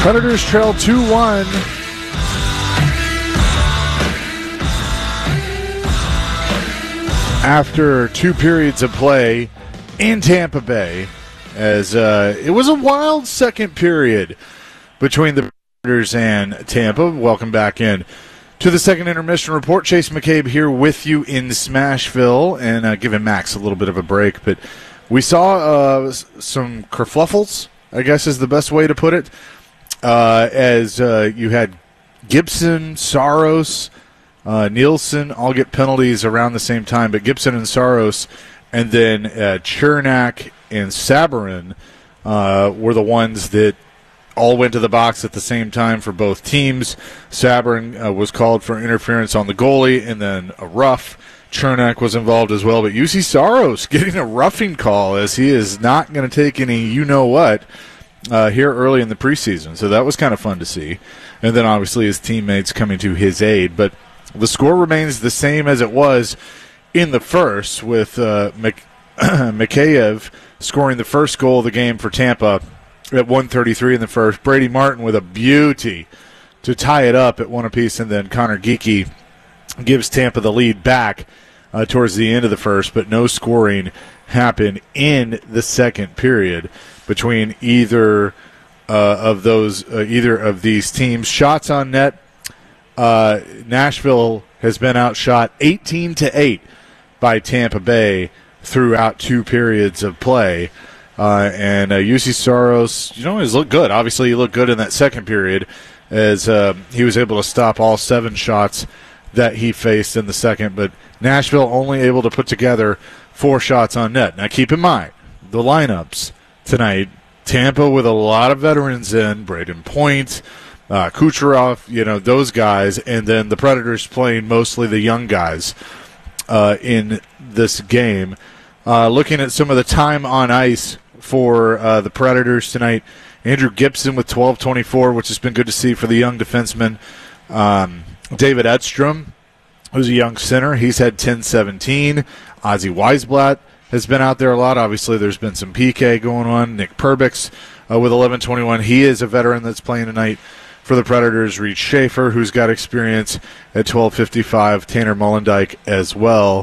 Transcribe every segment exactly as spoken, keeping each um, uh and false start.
Predators trail two one. After two periods of play in Tampa Bay, as uh, it was a wild second period between the Predators and Tampa. Welcome back in to the second intermission report. Chase McCabe here with you in Smashville, and uh, giving Max a little bit of a break. But we saw uh, some kerfluffles, I guess is the best way to put it, uh, as uh, you had Gibson, Saros, Uh, Nielsen all get penalties around the same time, but Gibson and Saros, and then uh, Chernak and Sabourin uh, were the ones that all went to the box at the same time for both teams. Sabourin uh, was called for interference on the goalie, and then a rough. Chernak was involved as well, but U C Saros getting a roughing call as he is not going to take any you-know-what uh, here early in the preseason. So that was kind of fun to see. And then obviously his teammates coming to his aid, but the score remains the same as it was in the first, with uh, Mik- Mikheyev scoring the first goal of the game for Tampa at one thirty-three in the first. Brady Martin with a beauty to tie it up at one apiece, and then Connor Geekie gives Tampa the lead back uh, towards the end of the first, but no scoring happened in the second period between either uh, of those, uh, either of these teams. Shots on net. Uh, Nashville has been outshot eighteen to eight by Tampa Bay throughout two periods of play. Uh, and uh, U C Saros, you know, has looked good. Obviously, he looked good in that second period as uh, he was able to stop all seven shots that he faced in the second. But Nashville only able to put together four shots on net. Now, keep in mind, the lineups tonight, Tampa with a lot of veterans in, Braden Point, Uh, Kucherov, you know, those guys, and then the Predators playing mostly the young guys uh, in this game. Uh, looking at some of the time on ice for uh, the Predators tonight, Andrew Gibson with twelve twenty-four, which has been good to see for the young defenseman. Um, David Edstrom, who's a young center, he's had ten seventeen. Ozzy Weisblatt has been out there a lot. Obviously, there's been some P K going on. Nick Perbix uh, with eleven twenty-one. He is a veteran that's playing tonight for the Predators. Reed Schaefer, who's got experience at twelve fifty-five. Tanner Mollendijk as well.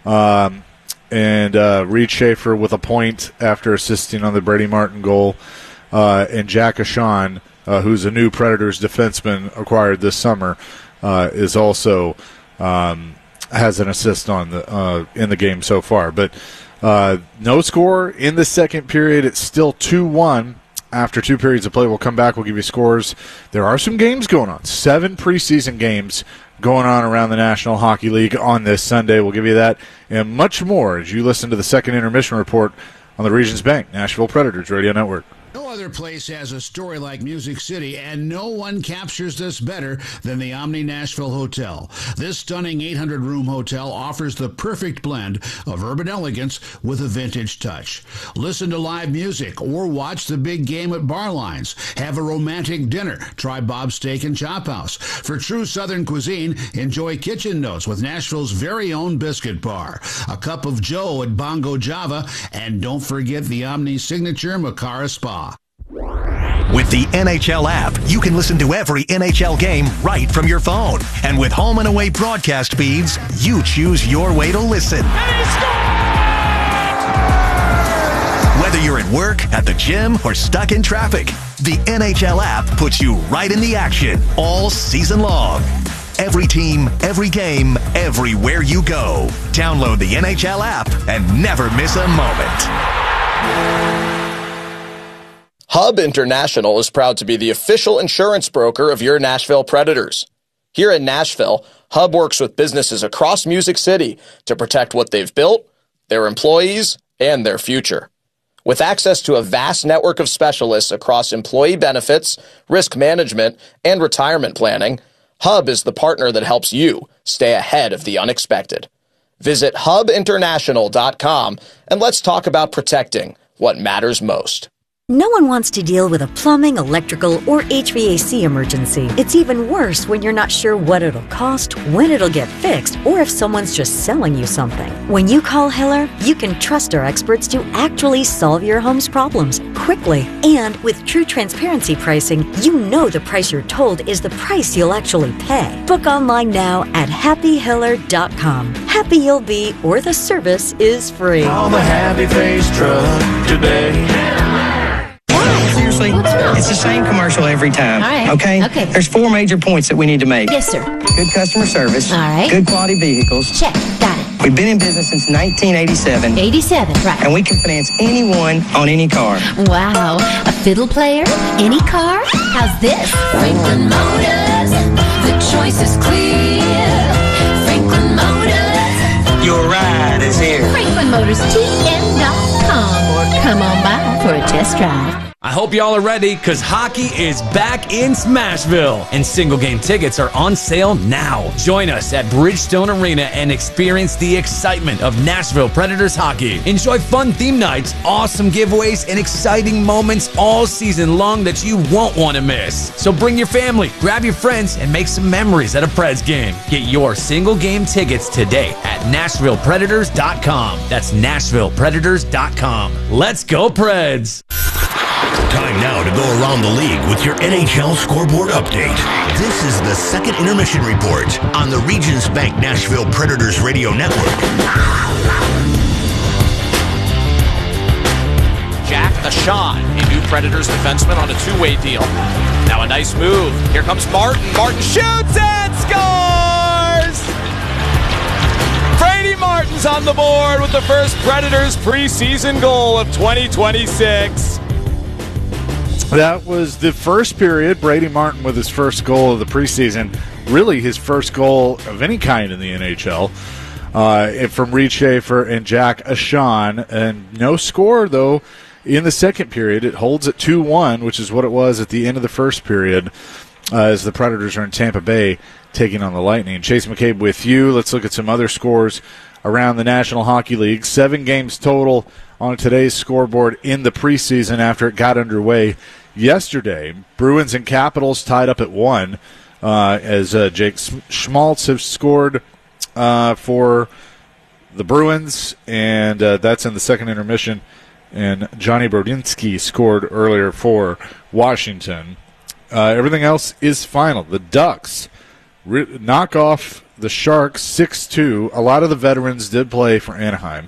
Um, and uh, Reed Schaefer with a point after assisting on the Brady Martin goal. Uh, and Jack Ashawn, uh, who's a new Predators defenseman acquired this summer, uh, is also um, has an assist on the uh, in the game so far. But uh, no score in the second period. It's still two one. After two periods of play, we'll come back. We'll give you scores. There are some games going on. Seven preseason games going on around the National Hockey League on this Sunday. We'll give you that and much more as you listen to the second intermission report on the Regions Bank Nashville Predators Radio Network. No other place has a story like Music City, and no one captures this better than the Omni Nashville Hotel. This stunning eight hundred room hotel offers the perfect blend of urban elegance with a vintage touch. Listen to live music or watch the big game at Barlines. Have a romantic dinner. Try Bob's Steak and Chop House. For true Southern cuisine, enjoy Kitchen Notes with Nashville's very own biscuit bar. A cup of Joe at Bongo Java, and don't forget the Omni signature Macara Spa. With the N H L app, you can listen to every N H L game right from your phone. And with home and away broadcast feeds, you choose your way to listen. Whether you're at work, at the gym, or stuck in traffic, the N H L app puts you right in the action all season long. Every team, every game, everywhere you go. Download the N H L app and never miss a moment. Hub International is proud to be the official insurance broker of your Nashville Predators. Here in Nashville, Hub works with businesses across Music City to protect what they've built, their employees, and their future. With access to a vast network of specialists across employee benefits, risk management, and retirement planning, Hub is the partner that helps you stay ahead of the unexpected. Visit hub international dot com and let's talk about protecting what matters most. No one wants to deal with a plumbing, electrical, or H V A C emergency. It's even worse when you're not sure what it'll cost, when it'll get fixed, or if someone's just selling you something. When you call Hiller, you can trust our experts to actually solve your home's problems quickly. And with true transparency pricing, you know the price you're told is the price you'll actually pay. Book online now at happy hiller dot com. Happy you'll be, or the service is free. Call the Happy Face Truck today. Seriously, it's the same commercial every time. All right. Okay? Okay. There's four major points that we need to make. Yes, sir. Good customer service. All right. Good quality vehicles. Check. Got it. We've been in business since nineteen eighty-seven. eighty-seven, right. And we can finance anyone on any car. Wow. A fiddle player? Any car? How's this? Franklin Motors. The choice is clear. Franklin Motors. Your ride is here. Franklin Motors T M dot com or come on by for a test drive. I hope y'all are ready, because hockey is back in Smashville, and single-game tickets are on sale now. Join us at Bridgestone Arena and experience the excitement of Nashville Predators hockey. Enjoy fun theme nights, awesome giveaways, and exciting moments all season long that you won't want to miss. So bring your family, grab your friends, and make some memories at a Preds game. Get your single-game tickets today at Nashville Predators dot com. That's Nashville Predators dot com. Let's go, Preds! Time now to go around the league with your N H L scoreboard update. This is the second intermission report on the Regions Bank Nashville Predators Radio Network. Jack Ashawn, a new Predators defenseman on a two-way deal. Now a nice move. Here comes Martin. Martin shoots and scores! Brady Martin's on the board with the first Predators preseason goal of twenty twenty-six. That was the first period. Brady Martin with his first goal of the preseason. Really his first goal of any kind in the N H L. Uh, from Reed Schaefer and Jack Ashawn. And no score, though, in the second period. It holds at two one, which is what it was at the end of the first period, uh, as the Predators are in Tampa Bay taking on the Lightning. Chase McCabe with you. Let's look at some other scores around the National Hockey League. Seven games total on today's scoreboard in the preseason after it got underway yesterday. Bruins and Capitals tied up at one, uh, as uh, Jake Schmaltz have scored uh, for the Bruins, and uh, that's in the second intermission. And Johnny Brodinski scored earlier for Washington. Uh, everything else is final. The Ducks re- knock off the Sharks six two. A lot of the veterans did play for Anaheim.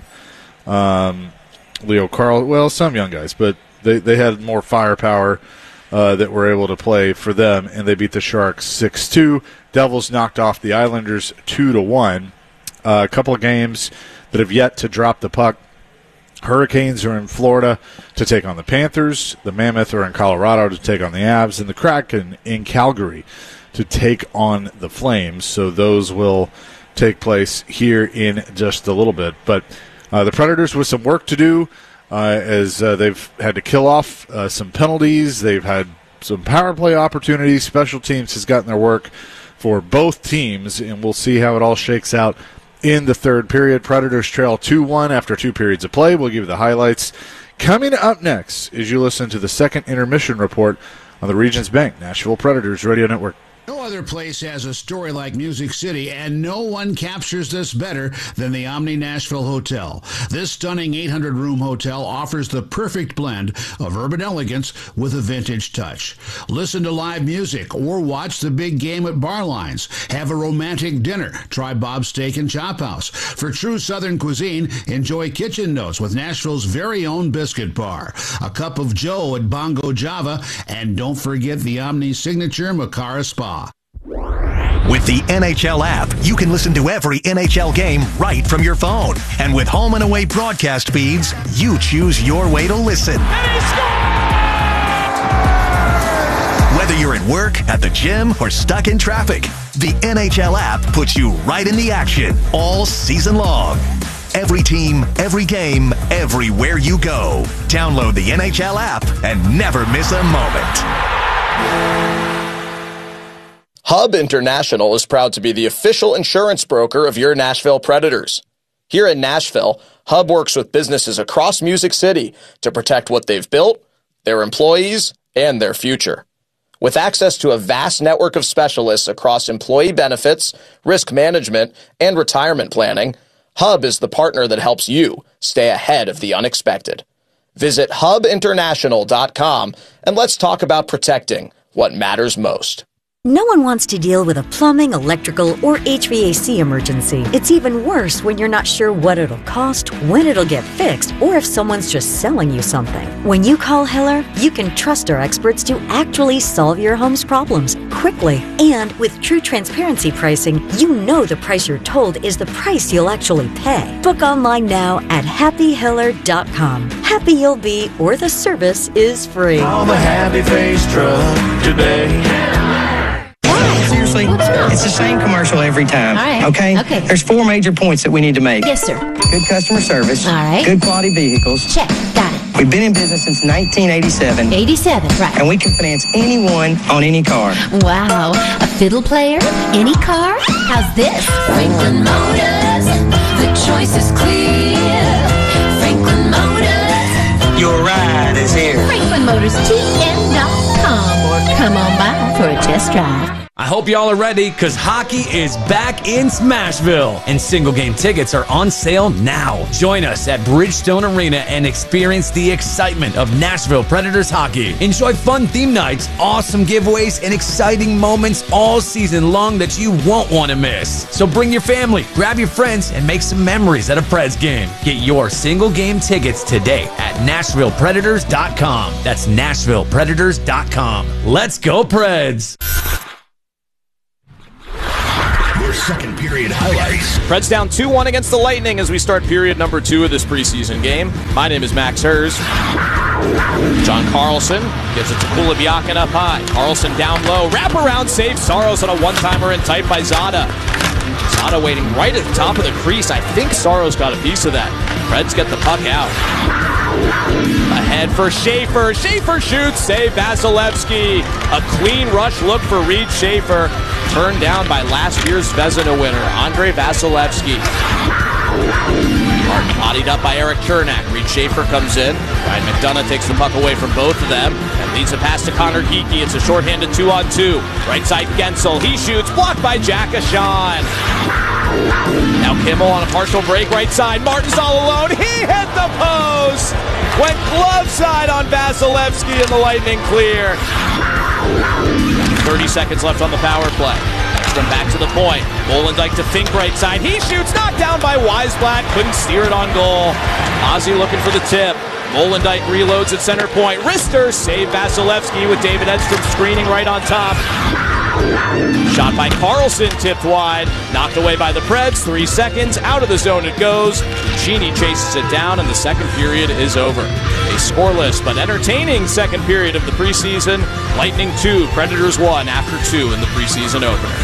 Um, Leo Carl, well, some young guys, but They they had more firepower uh, that were able to play for them, and they beat the Sharks six two. Devils knocked off the Islanders two to one. Uh, a couple of games that have yet to drop the puck. Hurricanes are in Florida to take on the Panthers. The Mammoth are in Colorado to take on the Avs, and the Kraken in Calgary to take on the Flames. So those will take place here in just a little bit. But uh, the Predators with some work to do. Uh, as uh, they've had to kill off uh, some penalties. They've had some power play opportunities. Special teams has gotten their work for both teams, and we'll see how it all shakes out in the third period. Predators trail two one after two periods of play. We'll give you the highlights. Coming up next as you listen to the second intermission report on the Regions Bank Nashville Predators Radio Network. No other place has a story like Music City, and no one captures this better than the Omni Nashville Hotel. This stunning eight hundred room hotel offers the perfect blend of urban elegance with a vintage touch. Listen to live music or watch the big game at bar lines. Have a romantic dinner. Try Bob's Steak and Chop House. For true Southern cuisine, enjoy kitchen notes with Nashville's very own biscuit bar. A cup of Joe at Bongo Java, and don't forget the Omni signature Makara Spa. With the N H L app, you can listen to every N H L game right from your phone. And with home and away broadcast feeds, you choose your way to listen. Whether you're at work, at the gym, or stuck in traffic, the N H L app puts you right in the action all season long. Every team, every game, everywhere you go. Download the N H L app and never miss a moment. Hub International is proud to be the official insurance broker of your Nashville Predators. Here in Nashville, Hub works with businesses across Music City to protect what they've built, their employees, and their future. With access to a vast network of specialists across employee benefits, risk management, and retirement planning, Hub is the partner that helps you stay ahead of the unexpected. Visit hub international dot com and let's talk about protecting what matters most. No one wants to deal with a plumbing, electrical, or H V A C emergency. It's even worse when you're not sure what it'll cost, when it'll get fixed, or if someone's just selling you something. When you call Hiller, you can trust our experts to actually solve your home's problems quickly. And with true transparency pricing, you know the price you're told is the price you'll actually pay. Book online now at happy hiller dot com. Happy you'll be, or the service is free. Call the Happy Face Truck today. Seriously, it's the same commercial every time. All right. Okay? Okay. There's four major points that we need to make. Yes, sir. Good customer service. All right. Good quality vehicles. Check. Got it. We've been in business since nineteen eighty-seven. eighty-seven, right. And we can finance anyone on any car. Wow. A fiddle player? Any car? How's this? Franklin Motors, the choice is clear. Franklin Motors. Your ride is here. Franklin Motors T M dot com or come on by for a test drive. I hope y'all are ready, because hockey is back in Smashville, and single game tickets are on sale now. Join us at Bridgestone Arena and experience the excitement of Nashville Predators hockey. Enjoy fun theme nights, awesome giveaways, and exciting moments all season long that you won't want to miss. So bring your family, grab your friends, and make some memories at a Preds game. Get your single game tickets today at Nashville Predators dot com. That's Nashville Predators dot com. Let's go, Preds! Second period highlights. Preds down two one against the Lightning as we start period number two of this preseason game. My name is Max Hers. John Carlson gives it to Kulibiakin up high. Carlson down low. Wraparound save. Saros on a one-timer and tight by Zada. Zada waiting right at the top of the crease. I think Saros got a piece of that. Preds get the puck out. Ahead for Schaefer. Schaefer shoots. Save Vasilevsky. A clean rush look for Reed Schaefer. Turned down by last year's Vezina winner, Andrei Vasilevsky. Bodied up by Eric Chernak. Reed Schaefer comes in. Ryan McDonough takes the puck away from both of them and leads a pass to Connor Geekie. It's a shorthanded two on two. Right side Gensel. He shoots. Blocked by Jack Ashawn. Now Kimmel on a partial break right side. Martin's all alone. He hit the post. Went glove side on Vasilevsky and the Lightning clear. thirty seconds left on the power play. From back to the point. Molendyke to Fink right side. He shoots. Knocked down by Weisblatt. Couldn't steer it on goal. Ozzy looking for the tip. Molendyke reloads at center point. Wrister save Vasilevsky with David Edstrom screening right on top. Shot by Carlson, tipped wide. Knocked away by the Preds. Three seconds. Out of the zone it goes. Cheney chases it down, and the second period is over. A scoreless but entertaining second period of the preseason. Lightning two, Predators one after two in the preseason opener.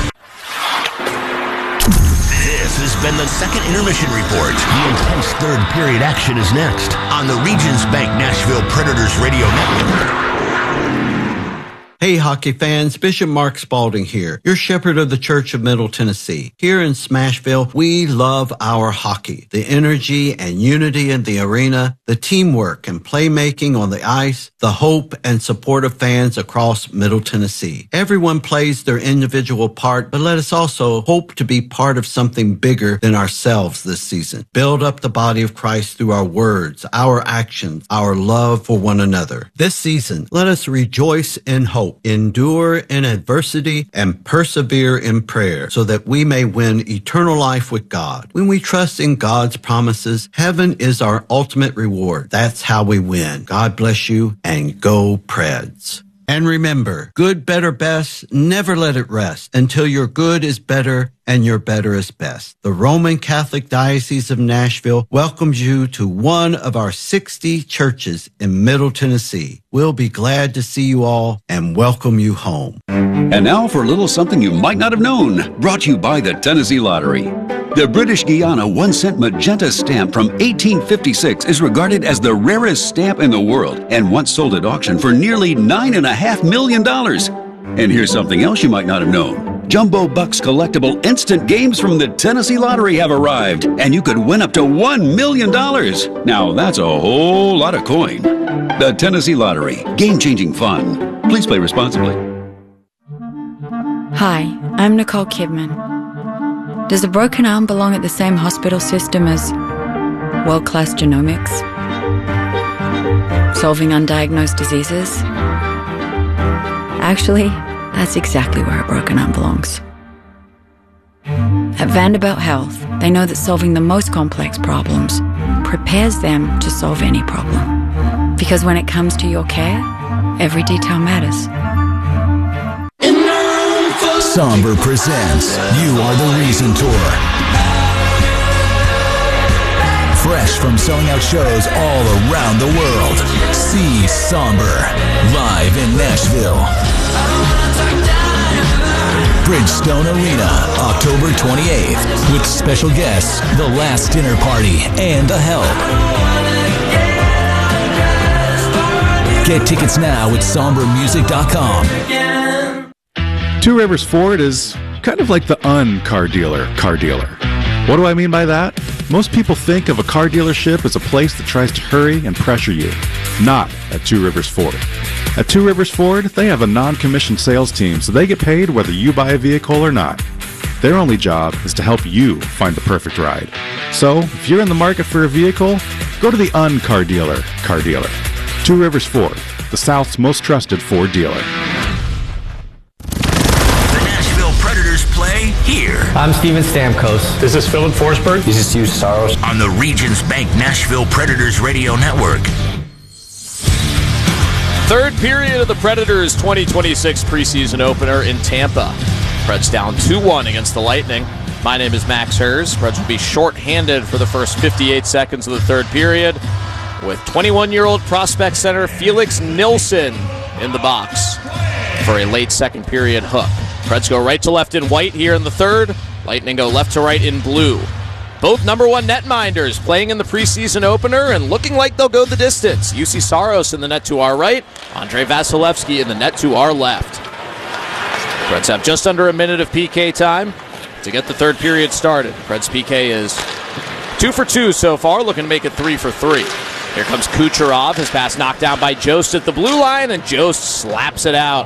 This has been the second intermission report. The intense third period action is next on the Regions Bank Nashville Predators Radio Network. Hey, hockey fans, Bishop Mark Spalding here, your shepherd of the Church of Middle Tennessee. Here in Smashville, we love our hockey, the energy and unity in the arena, the teamwork and playmaking on the ice, the hope and support of fans across Middle Tennessee. Everyone plays their individual part, but let us also hope to be part of something bigger than ourselves this season. Build up the body of Christ through our words, our actions, our love for one another. This season, let us rejoice in hope, endure in adversity, and persevere in prayer so that we may win eternal life with God. When we trust in God's promises, heaven is our ultimate reward. That's how we win. God bless you, and go Preds. And remember, good, better, best, never let it rest until your good is better and your better is best. The Roman Catholic Diocese of Nashville welcomes you to one of our sixty churches in Middle Tennessee. We'll be glad to see you all and welcome you home. And now for a little something you might not have known, brought to you by the Tennessee Lottery. The British Guiana one-cent magenta stamp from eighteen fifty-six is regarded as the rarest stamp in the world and once sold at auction for nearly nine point five million dollars. And here's something else you might not have known. Jumbo Bucks collectible instant games from the Tennessee Lottery have arrived, and you could win up to one million dollars. Now that's a whole lot of coin. The Tennessee Lottery. Game-changing fun. Please play responsibly. Hi, I'm Nicole Kidman. Does a broken arm belong at the same hospital system as world-class genomics? Solving undiagnosed diseases? Actually, that's exactly where a broken arm belongs. At Vanderbilt Health, they know that solving the most complex problems prepares them to solve any problem. Because when it comes to your care, every detail matters. Somber presents You Are the Reason Tour. Fresh from selling out shows all around the world. See Somber live in Nashville. Bridgestone Arena, October twenty-eighth, with special guests, The Last Dinner Party, and The Help. Get tickets now at somber music dot com. Two Rivers Ford is kind of like the un-car dealer car dealer. What do I mean by that? Most people think of a car dealership as a place that tries to hurry and pressure you. Not at Two Rivers Ford. At Two Rivers Ford, they have a non-commissioned sales team, so they get paid whether you buy a vehicle or not. Their only job is to help you find the perfect ride. So, if you're in the market for a vehicle, go to the un-car dealer car dealer. Two Rivers Ford, the South's most trusted Ford dealer. Play here. I'm Steven Stamkos. This is Philip Forsberg. This is Hugh Saros. On the Regions Bank Nashville Predators Radio Network. Third period of the Predators twenty twenty-six preseason opener in Tampa. Preds down two one against the Lightning. My name is Max Hers. Preds will be shorthanded for the first fifty-eight seconds of the third period with twenty-one-year-old prospect center Felix Nilsson in the box for a late second period hook. Preds go right to left in white here in the third. Lightning go left to right in blue. Both number one netminders playing in the preseason opener and looking like they'll go the distance. U C Saros in the net to our right. Andrei Vasilevsky in the net to our left. Preds have just under a minute of P K time to get the third period started. Preds P K is two for two so far, looking to make it three for three. Here comes Kucherov. His pass knocked down by Jost at the blue line, and Jost slaps it out.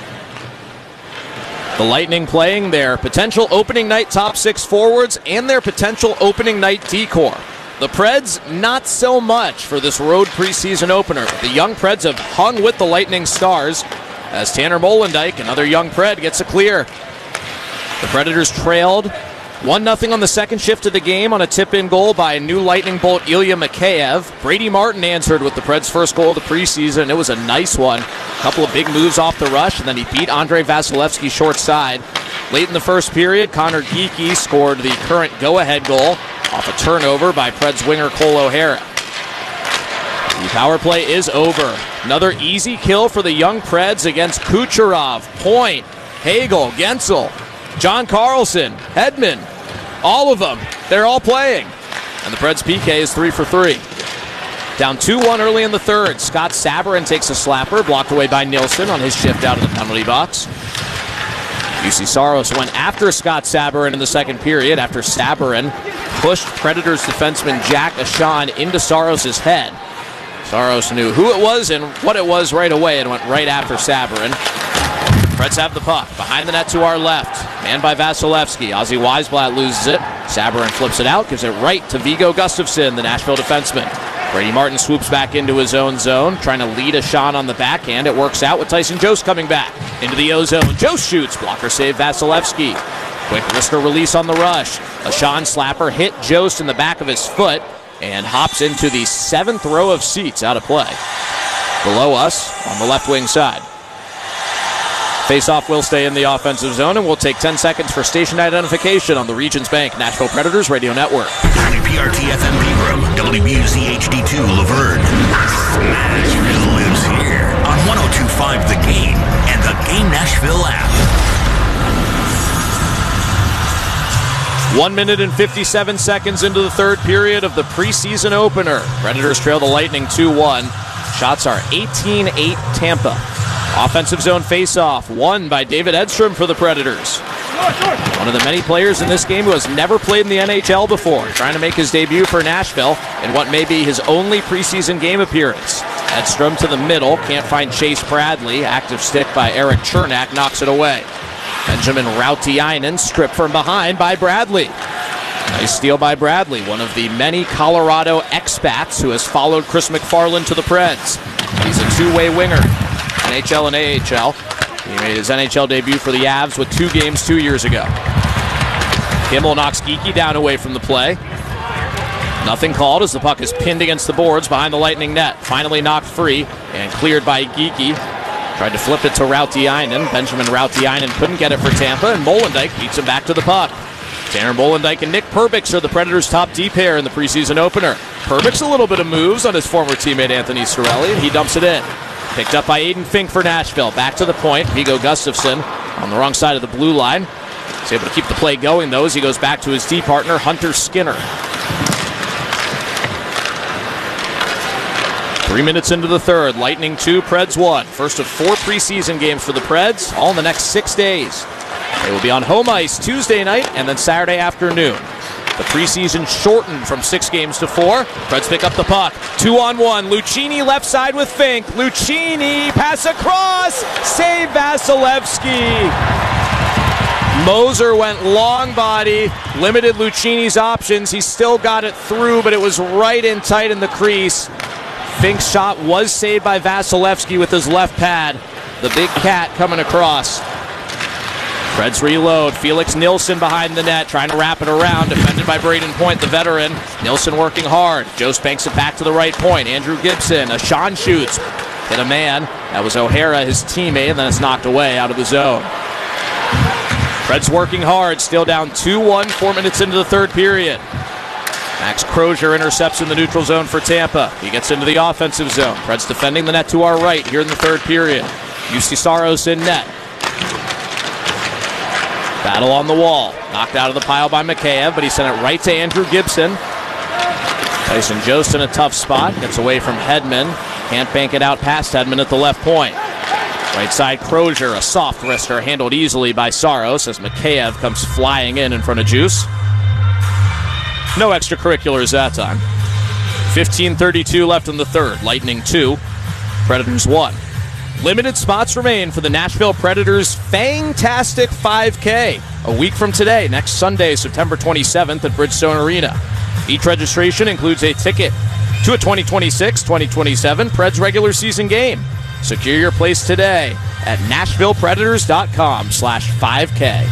The Lightning playing their potential opening night top six forwards and their potential opening night decor. The Preds, not so much for this road preseason opener. The young Preds have hung with the Lightning stars as Tanner Molendyk, another young Pred, gets a clear. The Predators trailed one nothing on the second shift of the game on a tip-in goal by new Lightning bolt Ilya Mikheyev. Brady Martin answered with the Preds' first goal of the preseason. It was a nice one. A couple of big moves off the rush, and then he beat Andrei Vasilevsky short side. Late in the first period, Connor Geekie scored the current go-ahead goal off a turnover by Preds winger Cole O'Hara. The power play is over. Another easy kill for the young Preds against Kucherov, Point, Hagel, Gensel, John Carlson, Hedman. All of them. They're all playing. And the Preds P K is three for three. Down two one early in the third. Scott Sabourin takes a slapper, blocked away by Nilsson on his shift out of the penalty box. U C Saros went after Scott Sabourin in the second period after Sabourin pushed Predators defenseman Jack Ashan into Saros' head. Saros knew who it was and what it was right away and went right after Sabourin. Preds have the puck. Behind the net to our left. Manned by Vasilevsky. Ozzy Weisblatt loses it. Sabourin flips it out, gives it right to Viggo Gustafsson, the Nashville defenseman. Brady Martin swoops back into his own zone, trying to lead Ashan on the backhand. It works out with Tyson Jost coming back into the O-zone. Jost shoots. Blocker save Vasilevsky. Quick wrister release on the rush. Ashan slapper hit Jost in the back of his foot and hops into the seventh row of seats out of play. Below us on the left wing side. Face-off will stay in the offensive zone, and we'll take ten seconds for station identification on the Regions Bank Nashville Predators Radio Network. W P R T F M Pegram, W U Z H D two Laverne. Nashville lives here on one oh two point five The Game and the Game Nashville app. One minute and fifty-seven seconds into the third period of the preseason opener. Predators trail the Lightning two one. Shots are eighteen eight Tampa. Offensive zone face-off, won by David Edstrom for the Predators. One of the many players in this game who has never played in the N H L before, trying to make his debut for Nashville in what may be his only preseason game appearance. Edstrom to the middle, can't find Chase Bradley. Active stick by Eric Chernak knocks it away. Benjamin Rautiainen stripped from behind by Bradley. Nice steal by Bradley, one of the many Colorado expats who has followed Chris McFarland to the Preds. He's a two-way winger, N H L and A H L. He made his N H L debut for the Avs with two games two years ago. Kimmel knocks Geekie down away from the play. Nothing called as the puck is pinned against the boards behind the Lightning net. Finally knocked free and cleared by Geekie. Tried to flip it to Rautiainen. Benjamin Rautiainen couldn't get it for Tampa, and Molendyk beats him back to the puck. Tanner Molendyk and Nick Perbix are the Predators' top D pair in the preseason opener. Perbix a little bit of moves on his former teammate Anthony Cirelli, and he dumps it in. Picked up by Aiden Fink for Nashville. Back to the point. Viggo Gustafsson on the wrong side of the blue line. He's able to keep the play going, though, as he goes back to his D partner, Hunter Skinner. Three minutes into the third. Lightning two, Preds one. First of four preseason games for the Preds, all in the next six days. They will be on home ice Tuesday night and then Saturday afternoon. The preseason shortened from six games to four. Preds pick up the puck. Two on one. Lucchini left side with Fink. Lucchini, pass across. Save Vasilevsky. Moser went long body. Limited Lucchini's options. He still got it through, but it was right in tight in the crease. Fink's shot was saved by Vasilevsky with his left pad. The big cat coming across. Preds reload. Felix Nilsson behind the net, trying to wrap it around. Defended by Braden Point, the veteran. Nilsson working hard. Jost banks it back to the right point. Andrew Gibson. A Sean shoots. Hit a man. That was O'Hara, his teammate, and then it's knocked away out of the zone. Preds working hard. Still down two one, four minutes into the third period. Max Crozier intercepts in the neutral zone for Tampa. He gets into the offensive zone. Preds defending the net to our right here in the third period. U C Saros in net. Battle on the wall. Knocked out of the pile by Mikheyev, but he sent it right to Andrew Gibson. Tyson Jost in a tough spot. Gets away from Hedman. Can't bank it out past Hedman at the left point. Right side Crozier, a soft wrister handled easily by Saros as Mikheyev comes flying in in front of Juice. No extracurriculars that time. fifteen thirty-two left in the third. Lightning two, Predators one. Limited spots remain for the Nashville Predators' Fangtastic five K. A week from today, next Sunday, September twenty-seventh at Bridgestone Arena. Each registration includes a ticket to a twenty twenty-six twenty twenty-seven Preds regular season game. Secure your place today at nashvillepredators.com slash 5K.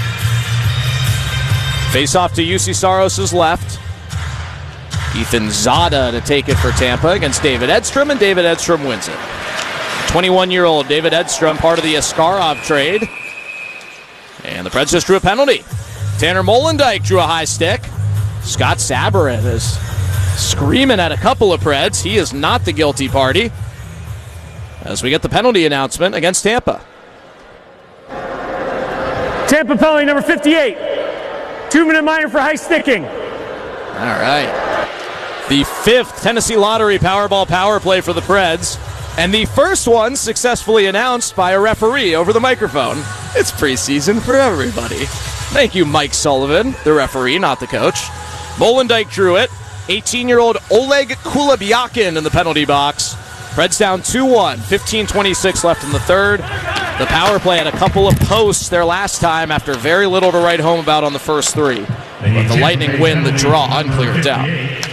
Face off to U C Saros' left. Ethan Zada to take it for Tampa against David Edstrom, and David Edstrom wins it. twenty-one-year-old David Edstrom, part of the Askarov trade. And the Preds just drew a penalty. Tanner Molendyk drew a high stick. Scott Sabarin is screaming at a couple of Preds. He is not the guilty party. As we get the penalty announcement against Tampa. Tampa penalty number fifty-eight. Two-minute minor for high sticking. All right. The fifth Tennessee Lottery Powerball power play for the Preds. And the first one successfully announced by a referee over the microphone. It's preseason for everybody. Thank you, Mike Sullivan, the referee, not the coach. Molendyk drew it. eighteen-year-old Oleg Kulabyakin in the penalty box. Preds down two one, fifteen twenty-six left in the third. The power play had a couple of posts there last time after very little to write home about on the first three. But the Lightning win the draw and clear it down.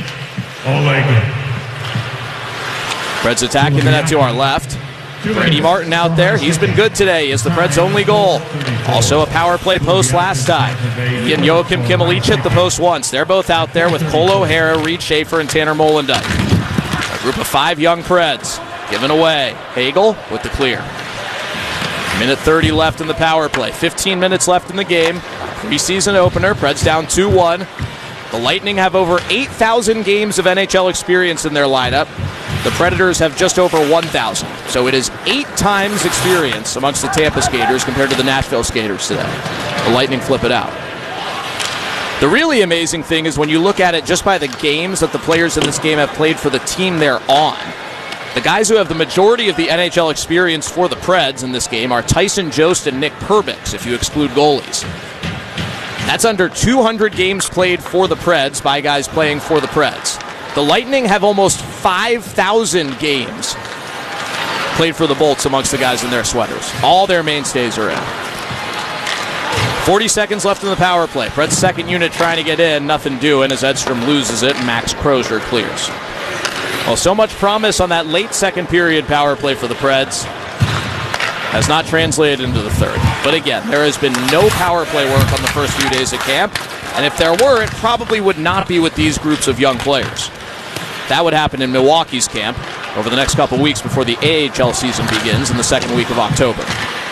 Preds attacking the net to our left. Brady Martin out there. He's been good today. Is the Preds' only goal. Also a power play post last time. He and Joakim Kimmel each hit the post once. They're both out there with Cole O'Hara, Reed Schaefer, and Tanner Molendyk. A group of five young Preds given away. Hagel with the clear. minute thirty left in the power play. fifteen minutes left in the game. Preseason opener. Preds down two one. The Lightning have over eight thousand games of N H L experience in their lineup. The Predators have just over one thousand. So it is eight times experience amongst the Tampa skaters compared to the Nashville skaters today. The Lightning flip it out. The really amazing thing is when you look at it just by the games that the players in this game have played for the team they're on. The guys who have the majority of the N H L experience for the Preds in this game are Tyson Jost and Nick Perbix, if you exclude goalies. That's under two hundred games played for the Preds by guys playing for the Preds. The Lightning have almost five thousand games played for the Bolts amongst the guys in their sweaters. All their mainstays are in. forty seconds left in the power play. Preds' second unit trying to get in, nothing doing as Edstrom loses it and Max Crozier clears. Well, so much promise on that late second period power play for the Preds has not translated into the third. But again, there has been no power play work on the first few days of camp, and if there were, it probably would not be with these groups of young players. That would happen in Milwaukee's camp over the next couple weeks before the A H L season begins in the second week of October.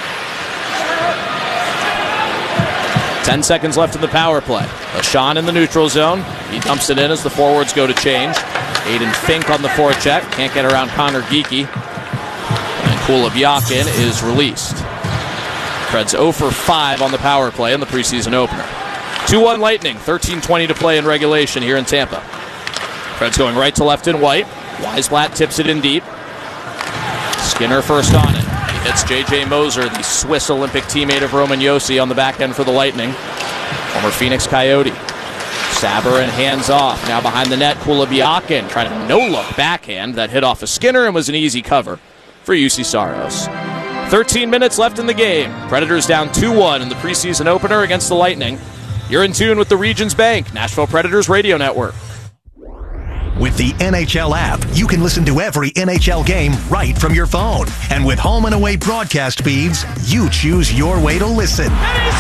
Ten seconds left in the power play. LaShawn in the neutral zone. He dumps it in as the forwards go to change. Aiden Fink on the forecheck. Can't get around Connor Geekie. And Kulabyakin is released. Preds zero for five on the power play in the preseason opener. two one Lightning. thirteen twenty to play in regulation here in Tampa. Preds going right to left in white. Weisblatt tips it in deep. Skinner first on it. He hits J J Moser, the Swiss Olympic teammate of Roman Josi, on the back end for the Lightning. Former Phoenix Coyote. Sabourin hands off. Now behind the net, Kulabyakin trying to no-look backhand that hit off of Skinner and was an easy cover for U C Saros. thirteen minutes left in the game. Predators down two one in the preseason opener against the Lightning. You're in tune with the Regions Bank, Nashville Predators Radio Network. With the N H L app, you can listen to every N H L game right from your phone. And with home and away broadcast feeds, you choose your way to listen.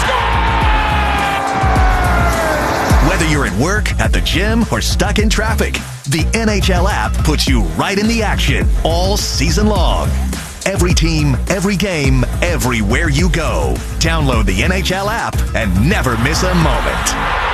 Whether you're at work, at the gym, or stuck in traffic, the N H L app puts you right in the action all season long. Every team, every game, everywhere you go. Download the N H L app and never miss a moment.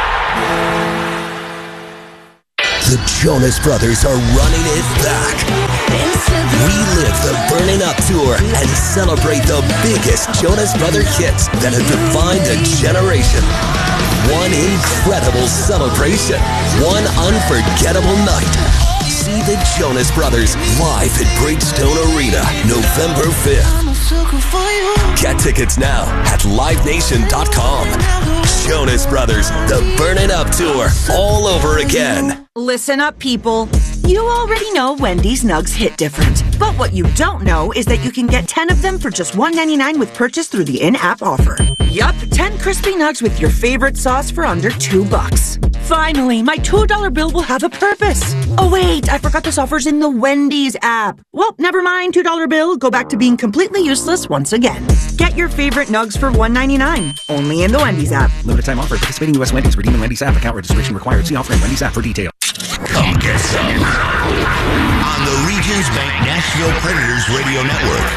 The Jonas Brothers are running it back. Relive the Burning Up Tour and celebrate the biggest Jonas Brother hits that have defined a generation. One incredible celebration. One unforgettable night. See the Jonas Brothers live at Bridgestone Arena, November fifth. Get tickets now at live nation dot com. Jonas Brothers, the Burning Up Tour, all over again. Listen up, people. You already know Wendy's Nugs hit different. But what you don't know is that you can get ten of them for just one ninety-nine with purchase through the in-app offer. Yup, ten crispy nugs with your favorite sauce for under two bucks. Finally, my two dollar bill will have a purpose. Oh wait, I forgot this offer's in the Wendy's app. Well, never mind, two dollar bill. Go back to being completely useless once again. Get your favorite nugs for one ninety-nine. Only in the Wendy's app. Limited time offer. Participating U S Wendy's. Redeem in Wendy's app. Account registration required. See offer in Wendy's app for details. Come get some on the Regions Bank Nashville Predators Radio Network.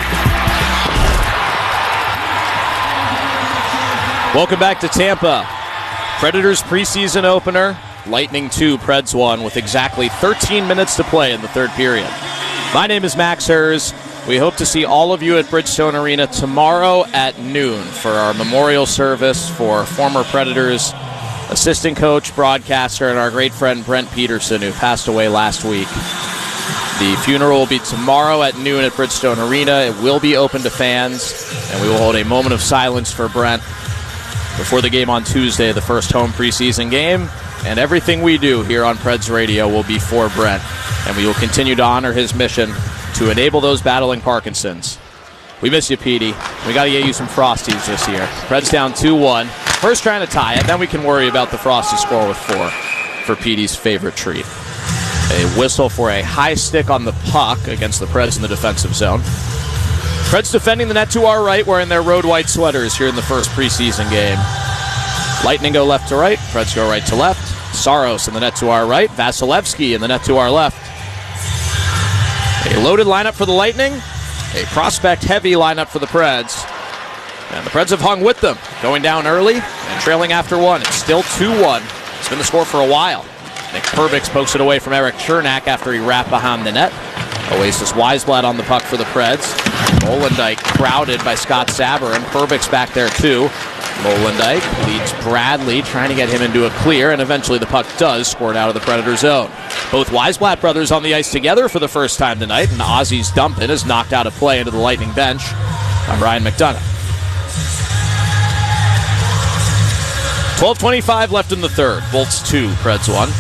Welcome back to Tampa. Predators preseason opener. Lightning two, Preds one, with exactly thirteen minutes to play in the third period. My name is Max Hers. We hope to see all of you at Bridgestone Arena tomorrow at noon for our memorial service for former Predators assistant coach, broadcaster, and our great friend Brent Peterson, who passed away last week. The funeral will be tomorrow at noon at Bridgestone Arena. It will be open to fans, and we will hold a moment of silence for Brent before the game on Tuesday, the first home preseason game. And everything we do here on Preds Radio will be for Brent, and we will continue to honor his mission to enable those battling Parkinson's. We miss you, Petey. We got to get you some Frosties this year. Preds down two one. First trying to tie it, then we can worry about the Frosty score with four for Petey's favorite treat. A whistle for a high stick on the puck against the Preds in the defensive zone. Preds defending the net to our right, wearing their road white sweaters here in the first preseason game. Lightning go left to right, Preds go right to left. Saros in the net to our right, Vasilevsky in the net to our left. A loaded lineup for the Lightning, a prospect-heavy lineup for the Preds. And the Preds have hung with them, going down early and trailing after one. It's still two one. It's been the score for a while. Nick Perbix pokes it away from Eric Chernak after he wrapped behind the net. Oasis Weisblatt on the puck for the Preds. Molendijk crowded by Scott Sabourin. Perbix back there too. Molendijk leads Bradley, trying to get him into a clear, and eventually the puck does squirt out of the Predator zone. Both Weisblatt brothers on the ice together for the first time tonight, and Ozzy's dump in is knocked out of play into the Lightning bench by Ryan McDonough. twelve twenty-five left in the third. Bolts two, Preds one.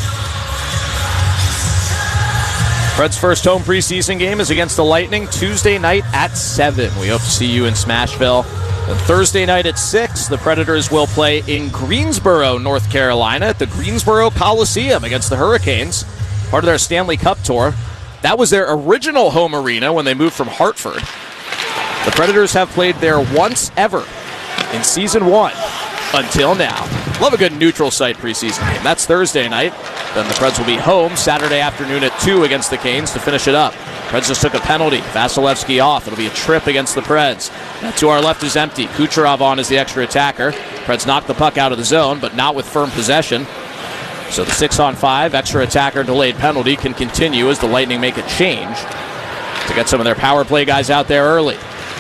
Preds' first home preseason game is against the Lightning Tuesday night at seven. We hope to see you in Smashville. And Thursday night at six, the Predators will play in Greensboro, North Carolina, at the Greensboro Coliseum against the Hurricanes, part of their Stanley Cup tour. That was their original home arena when they moved from Hartford. The Predators have played there once ever in season one until now. Love a good neutral site preseason game. That's Thursday night. Then the Preds will be home Saturday afternoon at two against the Canes to finish it up. Preds just took a penalty. Vasilevsky off. It'll be a trip against the Preds. Now to our left is empty. Kucherov on as the extra attacker. Preds knocked the puck out of the zone, but not with firm possession. So the six on five extra attacker delayed penalty can continue as the Lightning make a change to get some of their power play guys out there early.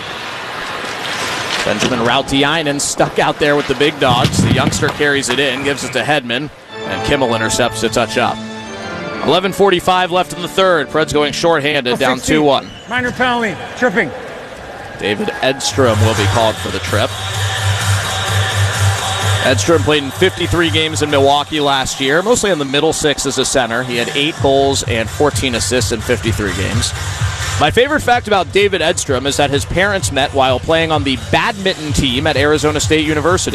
Benjamin Rautiainen stuck out there with the big dogs. The youngster carries it in, gives it to Hedman, and Kimmel intercepts to touch up. eleven forty-five left in the third. Preds going shorthanded, down two one. Minor penalty, tripping. David Edstrom will be called for the trip. Edstrom played in fifty-three games in Milwaukee last year, mostly in the middle six as a center. He had eight goals and fourteen assists in fifty-three games. My favorite fact about David Edstrom is that his parents met while playing on the badminton team at Arizona State University.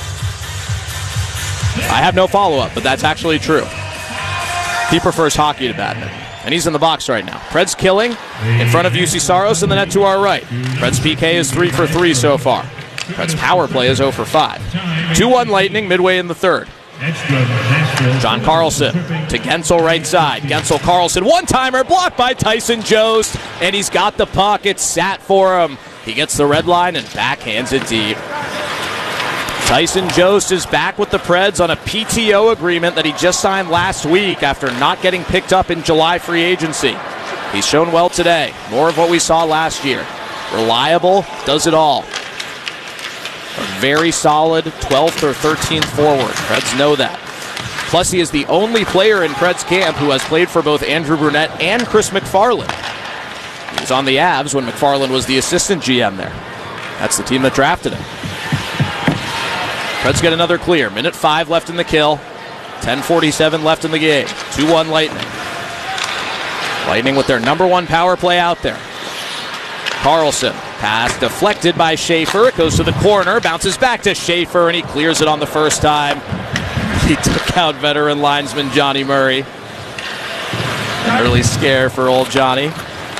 I have no follow-up, but that's actually true. He prefers hockey to badminton, and he's in the box right now. Preds killing in front of U C Saros in the net to our right. Preds P K is three for three so far. Preds power play is zero for five. two one Lightning midway in the third. John Carlson to Gensel right side. Gensel Carlson, one-timer blocked by Tyson Jost, and he's got the puck. It's sat for him. He gets the red line and backhands it deep. Tyson Jost is back with the Preds on a P T O agreement that he just signed last week after not getting picked up in July free agency. He's shown well today. More of what we saw last year. Reliable, does it all. A very solid twelfth or thirteenth forward. Preds know that. Plus, he is the only player in Preds camp who has played for both Andrew Brunette and Chris McFarland. He was on the Avs when McFarland was the assistant G M there. That's the team that drafted him. Preds get another clear. Minute five left in the kill. ten forty-seven left in the game. two one Lightning. Lightning with their number one power play out there. Carlson. Pass deflected by Schaefer. It goes to the corner. Bounces back to Schaefer, and he clears it on the first time. He took out veteran linesman Johnny Murray. An early scare for old Johnny.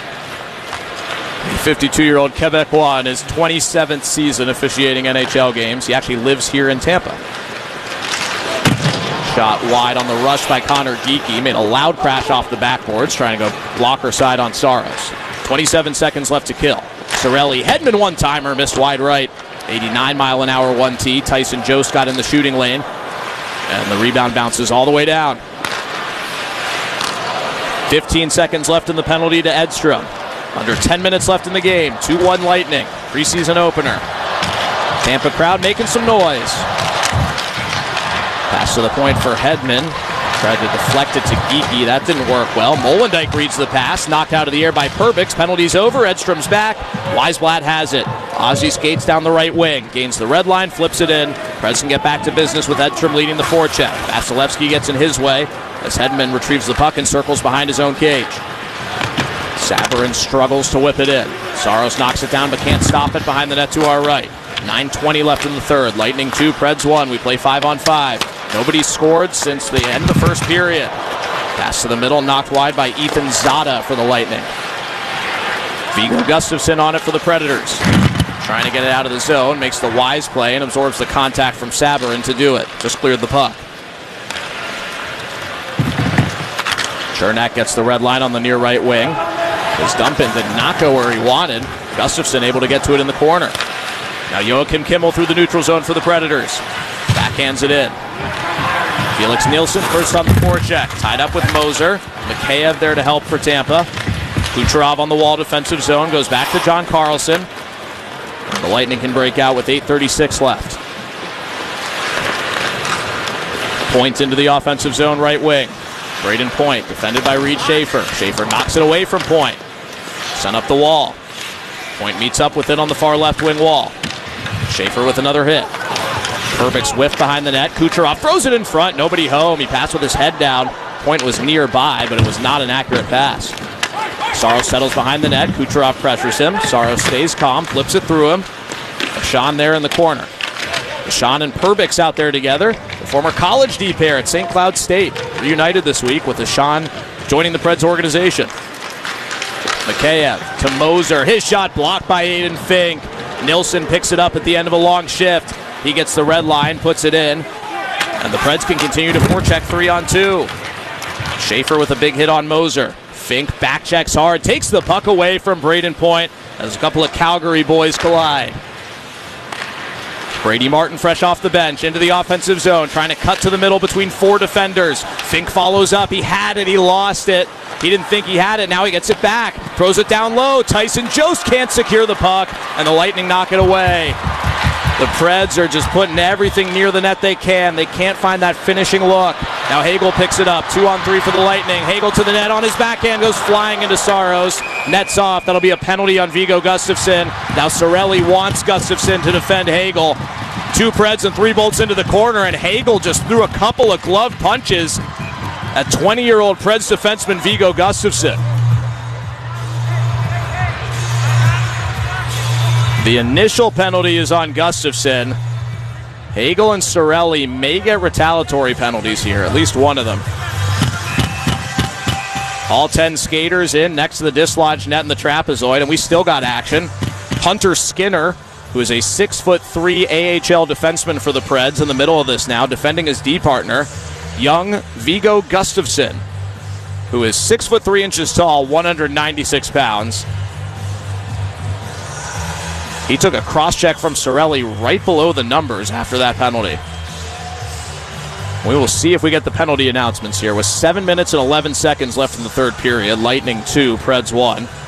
The fifty-two-year-old Quebecois in his twenty-seventh season officiating N H L games. He actually lives here in Tampa. Shot wide on the rush by Connor Geekie. Made a loud crash off the backboards, trying to go blocker side on Saros. twenty-seven seconds left to kill. Sorelli, Hedman one-timer, missed wide right. eighty-nine mile an hour one T. Tyson Jost got in the shooting lane. And the rebound bounces all the way down. fifteen seconds left in the penalty to Edstrom. Under ten minutes left in the game. two one Lightning. Preseason opener. Tampa crowd making some noise. Pass to the point for Hedman. Tried to deflect it to Geekie. That didn't work well. Molendijk reads the pass. Knocked out of the air by Perbix. Penalty's over. Edstrom's back. Weisblatt has it. Ozzy skates down the right wing. Gains the red line. Flips it in. Preds can get back to business with Edstrom leading the forecheck. Vasilevsky gets in his way as Hedman retrieves the puck and circles behind his own cage. Sabourin struggles to whip it in. Saros knocks it down but can't stop it behind the net to our right. nine twenty left in the third. Lightning two, Preds one. We play five on five. Nobody's scored since the end of the first period. Pass to the middle, knocked wide by Ethan Zada for the Lightning. Viggo Gustafsson on it for the Predators. Trying to get it out of the zone, makes the wise play and absorbs the contact from Sabourin to do it. Just cleared the puck. Chernak gets the red line on the near right wing. His dump in did not go where he wanted. Gustafsson able to get to it in the corner. Now Joakim Kimmel through the neutral zone for the Predators. Backhands it in. Felix Nielsen first on the forecheck. Tied up with Moser. Mikheyev there to help for Tampa. Kucherov on the wall defensive zone. Goes back to John Carlson. The Lightning can break out with eight thirty-six left. Point into the offensive zone right wing. Braden Point defended by Reed Schaefer. Schaefer knocks it away from Point. Sent up the wall. Point meets up with it on the far left wing wall. Schaefer with another hit. Perfect whiff behind the net. Kucherov throws it in front. Nobody home. He passed with his head down. Point was nearby, but it was not an accurate pass. Saros settles behind the net. Kucherov pressures him. Saros stays calm, flips it through him. Sean there in the corner. Sean and Perbix out there together. The former college D pair at Saint Cloud State reunited this week with Sean joining the Preds organization. Mikheyev to Moser. His shot blocked by Aiden Fink. Nilsson picks it up at the end of a long shift. He gets the red line, puts it in. And the Preds can continue to forecheck three on two. Schaefer with a big hit on Moser. Fink back checks hard, takes the puck away from Braden Point as a couple of Calgary boys collide. Brady Martin fresh off the bench into the offensive zone, trying to cut to the middle between four defenders. Fink follows up. He had it. He lost it. He didn't think he had it. Now he gets it back. Throws it down low. Tyson Jost can't secure the puck, and the Lightning knock it away. The Preds are just putting everything near the net they can. They can't find that finishing look. Now Hagel picks it up. Two on three for the Lightning. Hagel to the net on his backhand, goes flying into Saros. Nets off. That'll be a penalty on Viggo Gustafsson. Now Cirelli wants Gustafsson to defend Hagel. Two Preds and three bolts into the corner, and Hagel just threw a couple of glove punches at twenty-year-old Preds defenseman Viggo Gustafsson. The initial penalty is on Gustafsson. Hagel and Cirelli may get retaliatory penalties here, at least one of them. All ten skaters in next to the dislodged net in the trapezoid, and we still got action. Hunter Skinner, who is a six foot three A H L defenseman for the Preds, in the middle of this now, defending his D partner, young Viggo Gustafsson, who is six foot three inches tall, one hundred ninety-six pounds. He took a cross-check from Cirelli right below the numbers after that penalty. We will see if we get the penalty announcements here with seven minutes and eleven seconds left in the third period. Lightning two, Preds one.